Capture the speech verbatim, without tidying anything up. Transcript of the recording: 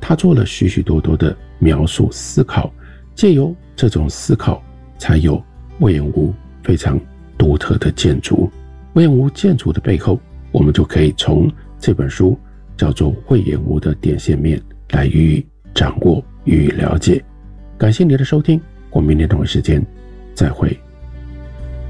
他做了许许多多的描述思考，借由这种思考才有隈研吾非常独特的建筑。隈研吾建筑的背后，我们就可以从这本书叫做《隈研吾的点线面》来予以掌握，予以了解。感谢你的收听，我们明天同一时间再会。